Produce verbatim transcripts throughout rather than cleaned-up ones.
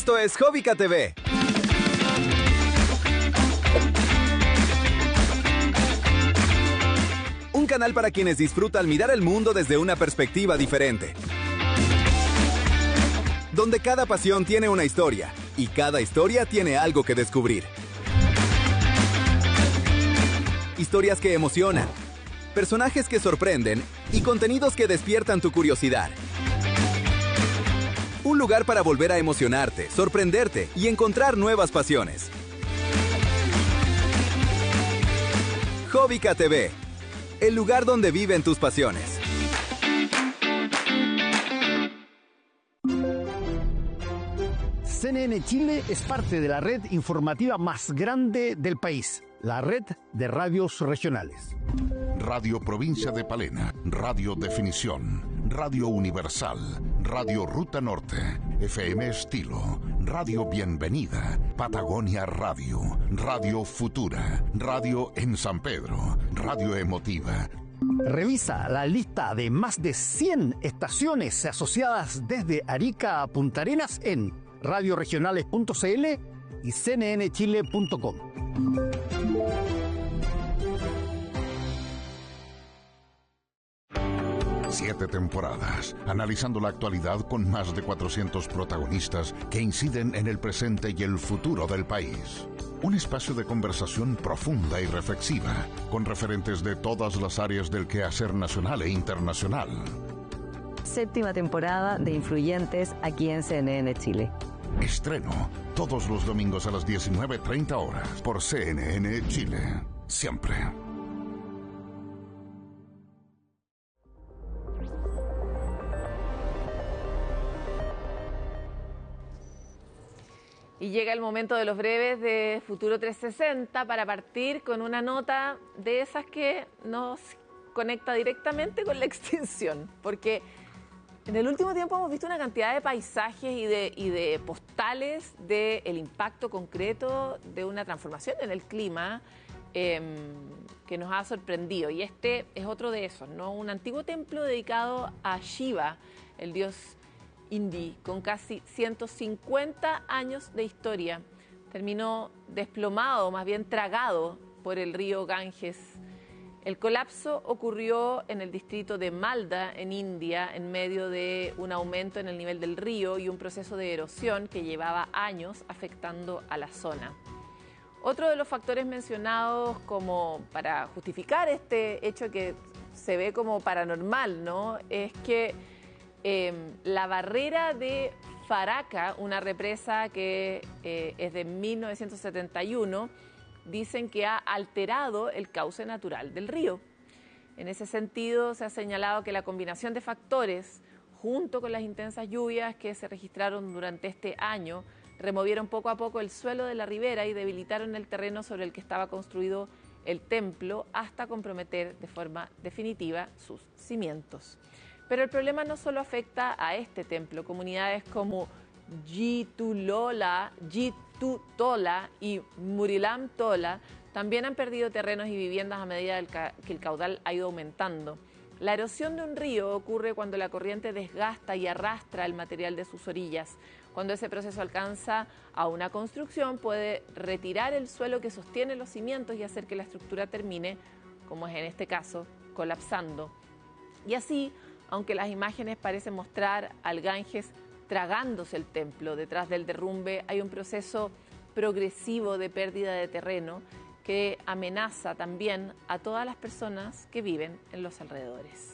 Esto es Jovica T V. Un canal para quienes disfrutan mirar el mundo desde una perspectiva diferente. Donde cada pasión tiene una historia y cada historia tiene algo que descubrir. Historias que emocionan, personajes que sorprenden y contenidos que despiertan tu curiosidad. Un lugar para volver a emocionarte, sorprenderte y encontrar nuevas pasiones. Jovica T V, el lugar donde viven tus pasiones. C N N Chile es parte de la red informativa más grande del país, la red de radios regionales. Radio Provincia de Palena, Radio Definición, Radio Universal, Radio Ruta Norte, F M Estilo, Radio Bienvenida, Patagonia Radio, Radio Futura, Radio en San Pedro, Radio Emotiva. Revisa la lista de más de cien estaciones asociadas desde Arica a Punta Arenas en radioregionales punto c l y c n n chile punto com. Siete temporadas, analizando la actualidad con más de cuatrocientos protagonistas que inciden en el presente y el futuro del país. Un espacio de conversación profunda y reflexiva, con referentes de todas las áreas del quehacer nacional e internacional. Séptima temporada de Influyentes aquí en C N N Chile. Estreno todos los domingos a las diecinueve treinta horas por C N N Chile. Siempre. Y llega el momento de los breves de Futuro trescientos sesenta para partir con una nota de esas que nos conecta directamente con la extinción, porque en el último tiempo hemos visto una cantidad de paisajes y de, y de postales del impacto concreto de una transformación en el clima eh, que nos ha sorprendido. Y este es otro de esos, ¿no? Un antiguo templo dedicado a Shiva, el dios Indi, con casi ciento cincuenta años de historia, terminó desplomado, más bien tragado por el río Ganges. El colapso ocurrió en el distrito de Malda, en India, en medio de un aumento en el nivel del río y un proceso de erosión que llevaba años afectando a la zona. Otro de los factores mencionados como para justificar este hecho que se ve como paranormal, ¿no?, es que eh, la barrera de Faraca, una represa que eh, es de mil novecientos setenta y uno, dicen que ha alterado el cauce natural del río. En ese sentido, se ha señalado que la combinación de factores, junto con las intensas lluvias que se registraron durante este año, removieron poco a poco el suelo de la ribera y debilitaron el terreno sobre el que estaba construido el templo hasta comprometer de forma definitiva sus cimientos. Pero el problema no solo afecta a este templo. Comunidades como Jitulola, Jitutola y Murilam Tola también han perdido terrenos y viviendas a medida que el caudal ha ido aumentando. La erosión de un río ocurre cuando la corriente desgasta y arrastra el material de sus orillas. Cuando ese proceso alcanza a una construcción, puede retirar el suelo que sostiene los cimientos y hacer que la estructura termine, como es en este caso, colapsando. Y así, aunque las imágenes parecen mostrar al Ganges tragándose el templo, detrás del derrumbe hay un proceso progresivo de pérdida de terreno que amenaza también a todas las personas que viven en los alrededores.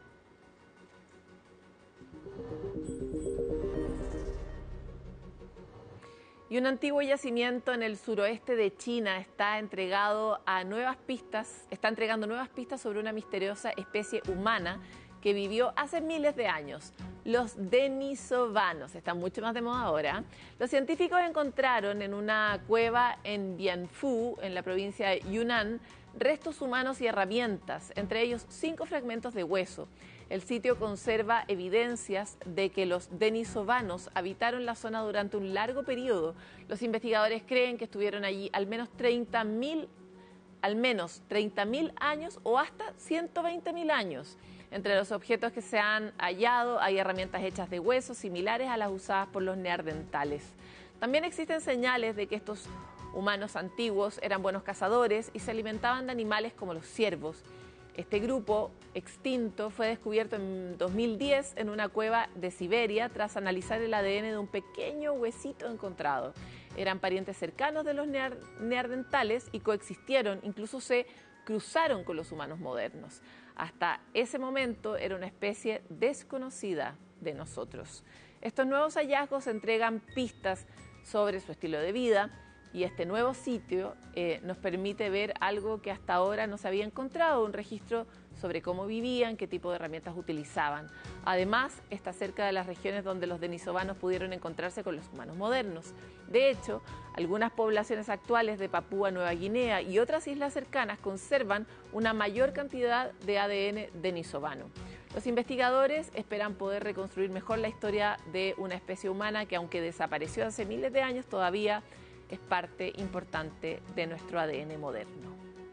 Y un antiguo yacimiento en el suroeste de China está entregado a nuevas pistas, está entregando nuevas pistas sobre una misteriosa especie humana que vivió hace miles de años. Los denisovanos están mucho más de moda ahora. Los científicos encontraron en una cueva en Bianfu, en la provincia de Yunnan, restos humanos y herramientas, entre ellos cinco fragmentos de hueso. El sitio conserva evidencias de que los denisovanos habitaron la zona durante un largo periodo. Los investigadores creen que estuvieron allí al menos treinta mil, al menos treinta mil años o hasta ciento veinte mil años. Entre los objetos que se han hallado hay herramientas hechas de huesos similares a las usadas por los neandertales. También existen señales de que estos humanos antiguos eran buenos cazadores y se alimentaban de animales como los ciervos. Este grupo extinto fue descubierto en dos mil diez en una cueva de Siberia tras analizar el A D N de un pequeño huesito encontrado. Eran parientes cercanos de los neandertales y coexistieron, incluso se cruzaron con los humanos modernos. Hasta ese momento era una especie desconocida de nosotros. Estos nuevos hallazgos entregan pistas sobre su estilo de vida y este nuevo sitio eh, nos permite ver algo que hasta ahora no se había encontrado, un registro sobre cómo vivían, qué tipo de herramientas utilizaban. Además, está cerca de las regiones donde los denisovanos pudieron encontrarse con los humanos modernos. De hecho, algunas poblaciones actuales de Papúa Nueva Guinea y otras islas cercanas conservan una mayor cantidad de A D N denisovano. Los investigadores esperan poder reconstruir mejor la historia de una especie humana que, aunque desapareció hace miles de años, todavía es parte importante de nuestro A D N moderno.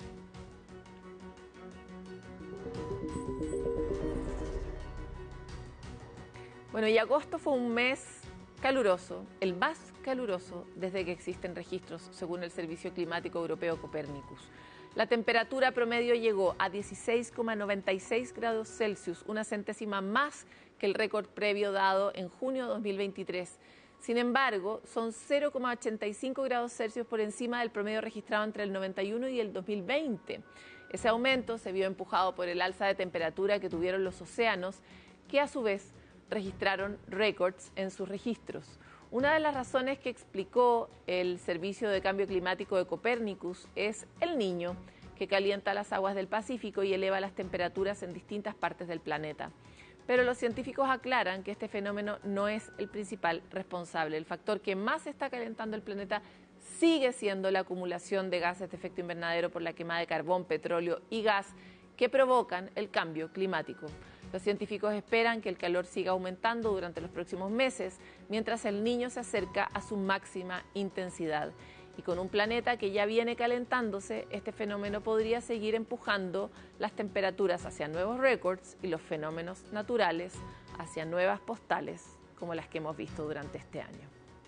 Bueno, y agosto fue un mes caluroso, el más caluroso desde que existen registros, según el Servicio Climático Europeo Copernicus. La temperatura promedio llegó a dieciséis coma noventa y seis grados Celsius, una centésima más que el récord previo dado en junio de dos mil veintitrés. Sin embargo, son cero coma ochenta y cinco grados Celsius por encima del promedio registrado entre el noventa y uno y el dos mil veinte. Ese aumento se vio empujado por el alza de temperatura que tuvieron los océanos, que a su vez registraron récords en sus registros. Una de las razones que explicó el Servicio de Cambio Climático de Copernicus es el Niño, que calienta las aguas del Pacífico y eleva las temperaturas en distintas partes del planeta. Pero los científicos aclaran que este fenómeno no es el principal responsable. El factor que más está calentando el planeta sigue siendo la acumulación de gases de efecto invernadero por la quema de carbón, petróleo y gas que provocan el cambio climático. Los científicos esperan que el calor siga aumentando durante los próximos meses, mientras el Niño se acerca a su máxima intensidad. Y con un planeta que ya viene calentándose, este fenómeno podría seguir empujando las temperaturas hacia nuevos récords y los fenómenos naturales hacia nuevas postales, como las que hemos visto durante este año.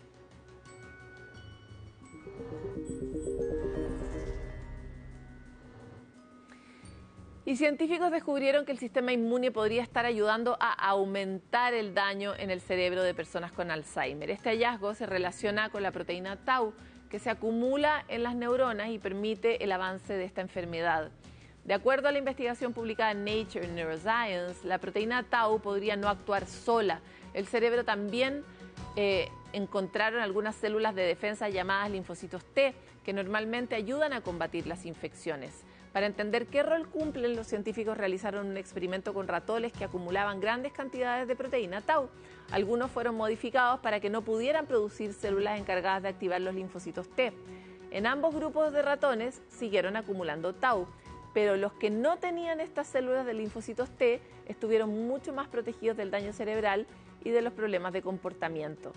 Y científicos descubrieron que el sistema inmune podría estar ayudando a aumentar el daño en el cerebro de personas con Alzheimer. Este hallazgo se relaciona con la proteína tau, que se acumula en las neuronas y permite el avance de esta enfermedad. De acuerdo a la investigación publicada en Nature Neuroscience, la proteína tau podría no actuar sola. El cerebro también eh, encontraron algunas células de defensa llamadas linfocitos T, que normalmente ayudan a combatir las infecciones. Para entender qué rol cumplen, los científicos realizaron un experimento con ratones que acumulaban grandes cantidades de proteína tau. Algunos fueron modificados para que no pudieran producir células encargadas de activar los linfocitos T. En ambos grupos de ratones siguieron acumulando tau, pero los que no tenían estas células de linfocitos T estuvieron mucho más protegidos del daño cerebral y de los problemas de comportamiento.